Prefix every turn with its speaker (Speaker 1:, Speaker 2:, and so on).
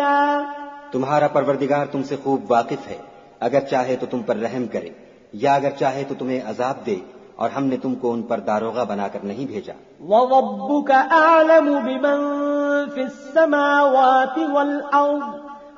Speaker 1: सबिया।
Speaker 2: तुम्हारा परवरदिगार तुमसे खूब वाकिफ है, अगर चाहे तो तुम पर रहम करे या अगर चाहे तो तुम्हें अजाब दे, और हमने तुमको उन पर दारोगा बनाकर नहीं भेजा।
Speaker 1: वरब्बुक अअलमु बिमन फिस समावाति वल अर्द